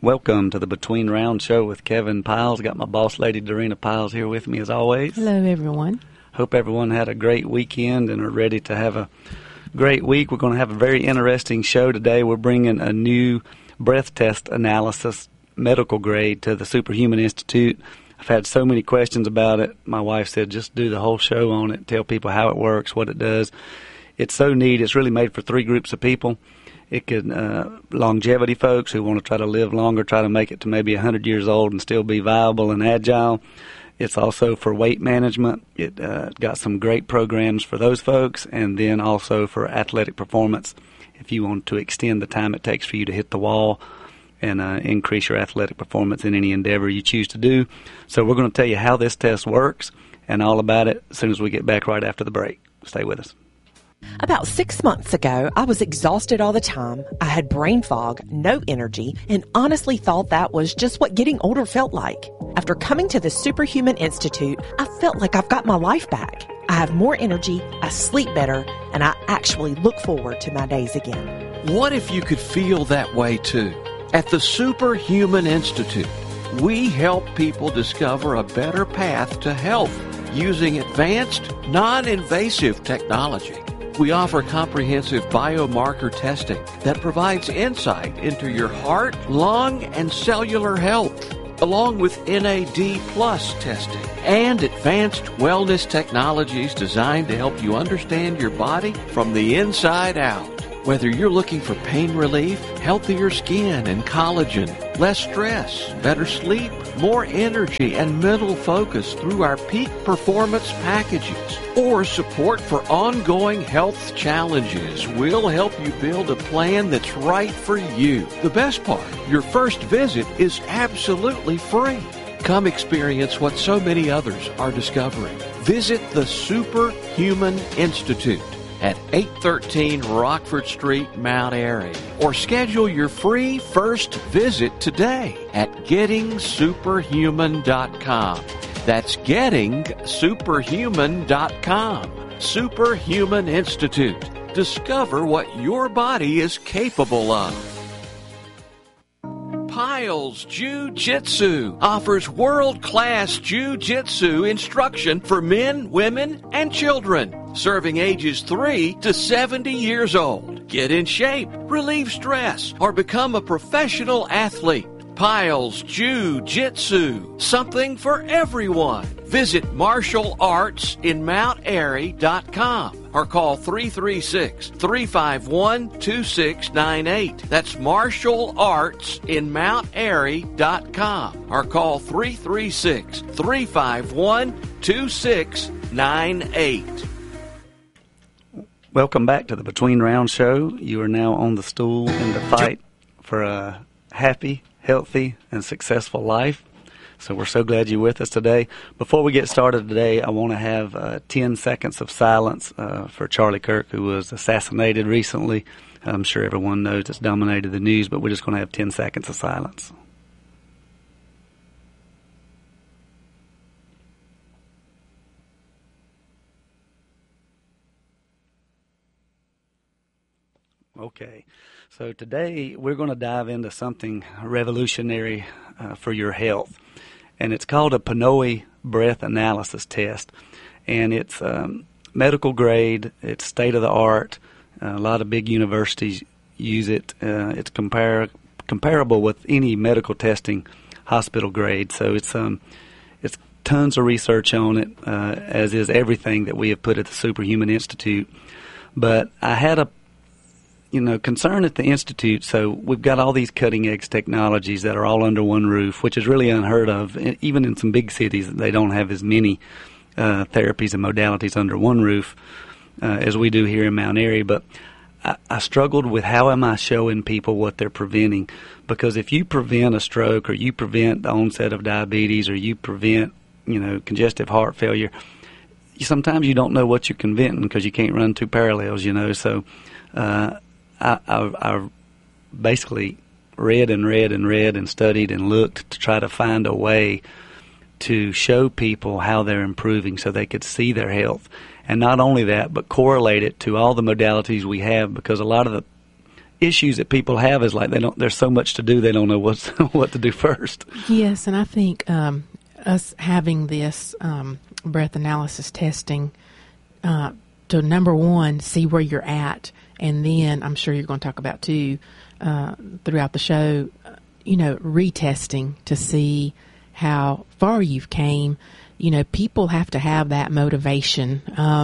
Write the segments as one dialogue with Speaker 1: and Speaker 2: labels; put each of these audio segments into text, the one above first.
Speaker 1: Welcome to the Between Round Show with Kevin Piles. Got my boss lady, Dorena Piles, here with me as always.
Speaker 2: Hello, everyone.
Speaker 1: Hope everyone had a great weekend and are ready to have a great week. We're going to have a very interesting show today. We're bringing a new breath test analysis medical grade to the Superhuman Institute. I've had so many questions about it. My wife said just do the whole show on it, tell people how it works, what it does. It's so neat. It's really made for three groups of people. It could longevity folks who want to try to live longer, try to make it to maybe 100 years old and still be viable and agile. It's also for weight management. It got some great programs for those folks, and then also for athletic performance if you want to extend the time it takes for you to hit the wall and increase your athletic performance in any endeavor you choose to do. So we're going to tell you how this test works and all about it as soon as we get back right after the break. Stay with us.
Speaker 3: About 6 months ago, I was exhausted all the time. I had brain fog, no energy, and honestly thought that was just what getting older felt like. After coming to the Superhuman Institute, I felt like I've got my life back. I have more energy, I sleep better, and I actually look forward to my days again.
Speaker 4: What if you could feel that way too? At the Superhuman Institute, we help people discover a better path to health using advanced, non-invasive technology. We offer comprehensive biomarker testing that provides insight into your heart, lung, and cellular health, along with NAD+ testing and advanced wellness technologies designed to help you understand your body from the inside out. Whether you're looking for pain relief, healthier skin and collagen, less stress, better sleep, more energy, and mental focus through our peak performance packages, or support for ongoing health challenges, we'll help you build a plan that's right for you. The best part, your first visit is absolutely free. Come experience what so many others are discovering. Visit the Superhuman Institute at 813 Rockford Street, Mount Airy, or schedule your free first visit today at gettingsuperhuman.com. That's gettingsuperhuman.com. Superhuman Institute. Discover what your body is capable of. Piles Jiu-Jitsu offers world-class Jiu-Jitsu instruction for men, women, and children, serving ages 3 to 70 years old. Get in shape, relieve stress, or become a professional athlete. Piles Jiu-Jitsu, something for everyone. Visit martialartsinmountairy.com or call 336-351-2698. That's martialartsinmountairy.com or call 336-351-2698.
Speaker 1: Welcome back to the Between Round Show. You are now on the stool in the fight for a happy, healthy, and successful life. So we're so glad you're with us today. Before we get started today, I want to have 10 seconds of silence for Charlie Kirk, who was assassinated recently. I'm sure everyone knows it's dominated the news, but we're just going to have 10 seconds of silence. Okay, so today we're going to dive into something revolutionary for your health, and it's called a PNOE breath analysis test, and it's medical grade, it's state-of-the-art, a lot of big universities use it, it's comparable with any medical testing hospital grade, so it's tons of research on it, as is everything that we have put at the Superhuman Institute, but I had a concern at the Institute, so we've got all these cutting-edge technologies that are all under one roof, which is really unheard of. Even in some big cities, they don't have as many therapies and modalities under one roof as we do here in Mount Airy. But I struggled with how am I showing people what they're preventing, because if you prevent a stroke or you prevent the onset of diabetes or you prevent, congestive heart failure, sometimes you don't know what you're preventing because you can't run two parallels, so I basically read and studied and looked to try to find a way to show people how they're improving so they could see their health. And not only that, but correlate it to all the modalities we have, because a lot of the issues that people have is like there's so much to do, they don't know what to do first.
Speaker 2: Yes, and I think us having this breath analysis testing to, number one, see where you're at, and then I'm sure you're going to talk about too throughout the show, retesting to see how far you've came. People have to have that motivation,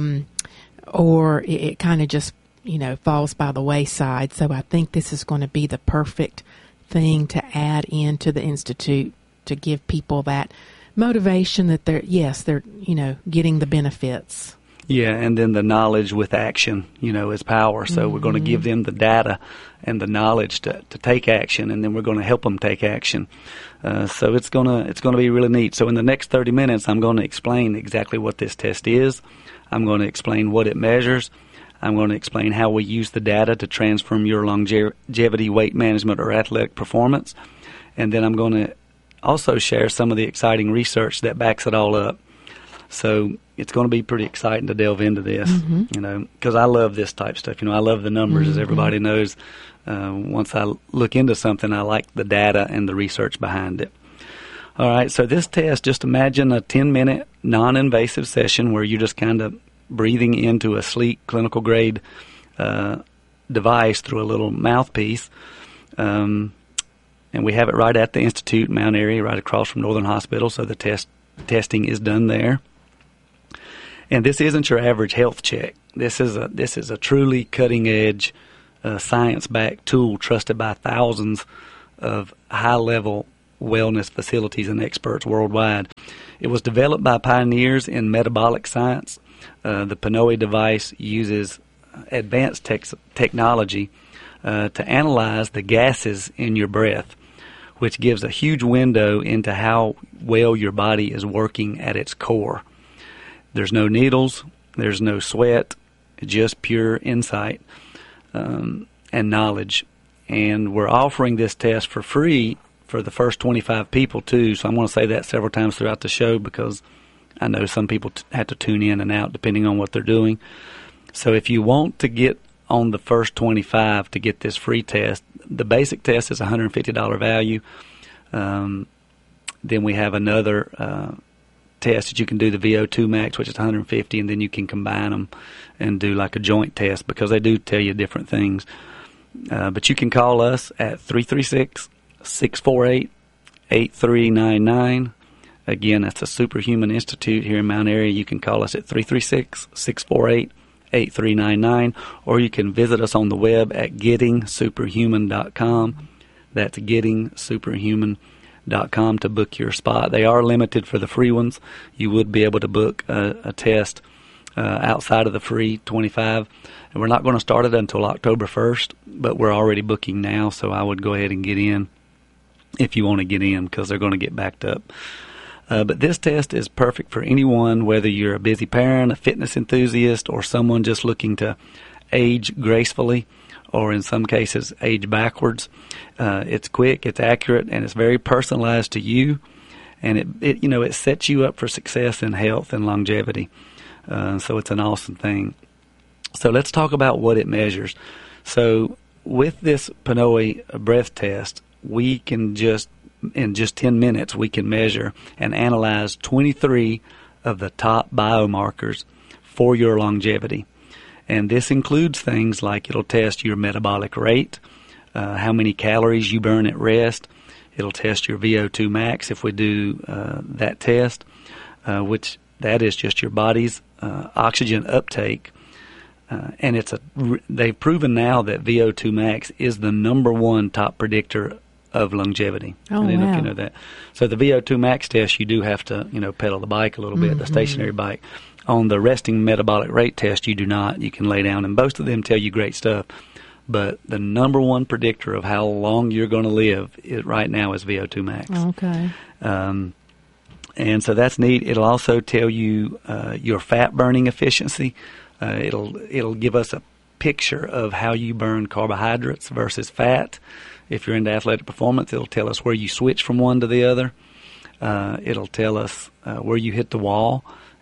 Speaker 2: or it kind of just falls by the wayside. So I think this is going to be the perfect thing to add into the Institute to give people that motivation that they're getting the benefits.
Speaker 1: Yeah, and then the knowledge with action, is power. So we're going to give them the data and the knowledge to take action, and then we're going to help them take action. So it's going to be really neat. So in the next 30 minutes, I'm going to explain exactly what this test is. I'm going to explain what it measures. I'm going to explain how we use the data to transform your longevity, weight management, or athletic performance. And then I'm going to also share some of the exciting research that backs it all up. So it's going to be pretty exciting to delve into this, because I love this type of stuff. I love the numbers, as everybody knows. Once I look into something, I like the data and the research behind it. All right, so this test, just imagine a 10-minute non-invasive session where you're just kind of breathing into a sleek clinical-grade device through a little mouthpiece. And we have it right at the Institute, Mount Airy, right across from Northern Hospital, so the testing is done there. And this isn't your average health check. This is a truly cutting-edge, science-backed tool trusted by thousands of high-level wellness facilities and experts worldwide. It was developed by pioneers in metabolic science. The PNOE device uses advanced technology to analyze the gases in your breath, which gives a huge window into how well your body is working at its core. There's no needles, there's no sweat, just pure insight and knowledge. And we're offering this test for free for the first 25 people too. So I'm going to say that several times throughout the show because I know some people have to tune in and out depending on what they're doing. So if you want to get on the first 25 to get this free test, the basic test is $150 value. Then we have another test that you can do, the VO2 max, which is $150, and then you can combine them and do like a joint test because they do tell you different things. But you can call us at 336-648-8399. Again, that's the Superhuman Institute here in Mount Airy. You can call us at 336-648-8399, or you can visit us on the web at gettingsuperhuman.com. That's gettingsuperhuman.com to book your spot. They are limited for the free ones. You would be able to book a test outside of the free 25. And we're not going to start it until October 1st, but we're already booking now, so I would go ahead and get in if you want to get in because they're going to get backed up. But this test is perfect for anyone, whether you're a busy parent, a fitness enthusiast, or someone just looking to age gracefully, or in some cases, age backwards. It's quick, it's accurate, and it's very personalized to you. And it sets you up for success in health and longevity. So it's an awesome thing. So let's talk about what it measures. So with this PNOE breath test, we can in just 10 minutes, we can measure and analyze 23 of the top biomarkers for your longevity. And this includes things like it'll test your metabolic rate, how many calories you burn at rest. It'll test your VO2 max if we do that test, which that is just your body's oxygen uptake. And they've proven now that VO2 max is the number one top predictor of longevity.
Speaker 2: Oh,
Speaker 1: I don't know if you
Speaker 2: wow.
Speaker 1: know that. So the VO2 max test, you do have to, pedal the bike a little bit, the stationary bike. On the resting metabolic rate test, you do not. You can lay down, and both of them tell you great stuff. But the number one predictor of how long you're going to live right now is VO2 max.
Speaker 2: Okay.
Speaker 1: And so that's neat. It'll also tell you your fat burning efficiency. It'll give us a picture of how you burn carbohydrates versus fat. If you're into athletic performance, it'll tell us where you switch from one to the other. It'll tell us where you hit the wall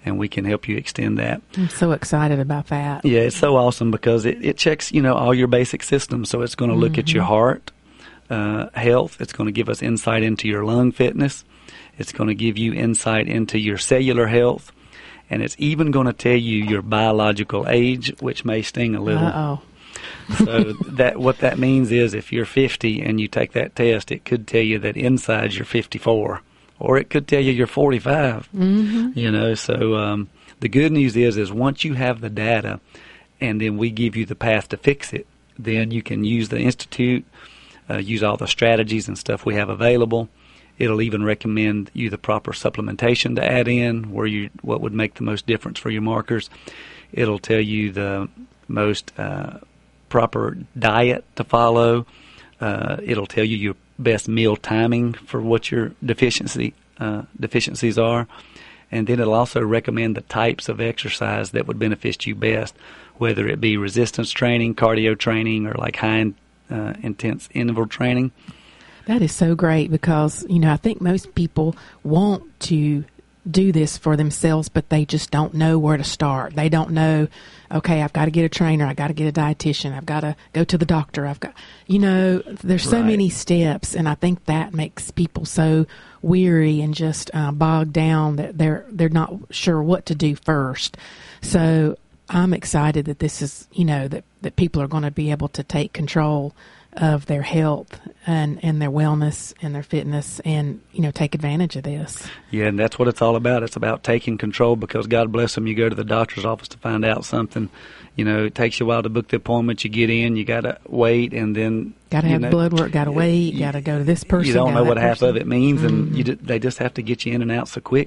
Speaker 1: and we can help you extend that.
Speaker 2: I'm so excited about that.
Speaker 1: Yeah, it's so awesome because it checks, all your basic systems. So it's going to look at your heart health. It's going to give us insight into your lung fitness. It's going to give you insight into your cellular health. And it's even going to tell you your biological age, which may sting a little.
Speaker 2: Uh-oh.
Speaker 1: So what that means is if you're 50 and you take that test, it could tell you that inside you're 54, or it could tell you you're 45.
Speaker 2: Mm-hmm.
Speaker 1: So the good news is once you have the data, and then we give you the path to fix it, then you can use the Institute, use all the strategies and stuff we have available. It'll even recommend you the proper supplementation to add in, what would make the most difference for your markers. It'll tell you the most proper diet to follow. It'll tell you your best meal timing for what your deficiencies are. And then it'll also recommend the types of exercise that would benefit you best, whether it be resistance training, cardio training, or like high intense interval training.
Speaker 2: That is so great because, I think most people want to do this for themselves, but they just don't know where to start. They don't know, okay, I've got to get a trainer, I've got to get a dietitian, I've got to go to the doctor, there's so many steps, and I think that makes people so weary and just bogged down that they're not sure what to do first. So I'm excited that this is, that people are going to be able to take control of their health and their wellness and their fitness and, take advantage of this.
Speaker 1: Yeah, and that's what it's all about. It's about taking control because, God bless them, you go to the doctor's office to find out something. It takes you a while to book the appointment. You get in, you got to wait, and then...
Speaker 2: Got to have blood work, got to wait, got to go to this person.
Speaker 1: You don't know what half
Speaker 2: person.
Speaker 1: of it means, and they just have to get you in and out so quick.